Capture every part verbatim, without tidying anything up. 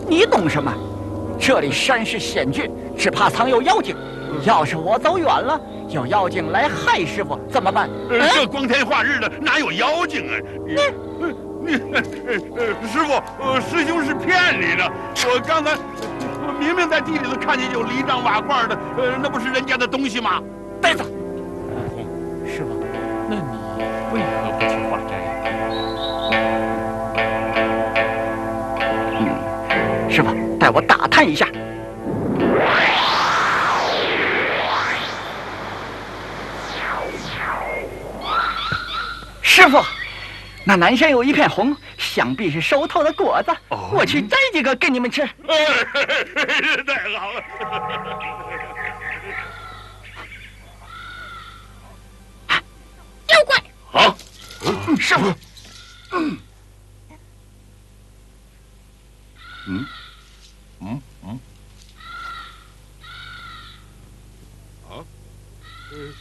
你懂什么？这里山势险峻，只怕藏有妖精。要是我走远了，有妖精来害师傅怎么办？ 呃、这光天化日的，哪有妖精啊？你，你，呃，师傅，呃，师兄是骗你的。我刚才，我明明在地里头看见有犁杖瓦罐的，呃，那不是人家的东西吗？ 呆子， 师傅，那你为何不去化斋？ 嗯，师傅，带我打探一下。师傅，那南山有一片红，想必是熟透的果子。哦、我去摘几个给你们吃。 太好了！ 妖怪！ 好， 嗯、师傅。嗯。 嗯。嗯嗯。啊？嗯。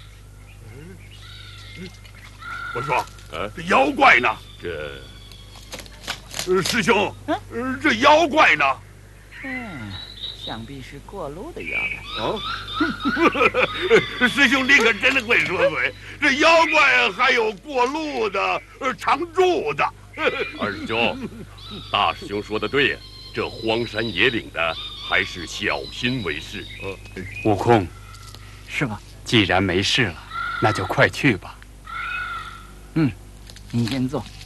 我说，呃，这妖怪呢？ 这， 呃，师兄，嗯、呃，这妖怪呢？ 嗯，想必是过路的妖怪。 哦，师兄你可真的会说嘴。这妖怪还有过路的，呃，常住的。 二师兄，大师兄说的对呀，这荒山野岭的，还是小心为是。 呃，悟空， 师傅， 既然没事了，那就快去吧。 嗯，你先坐。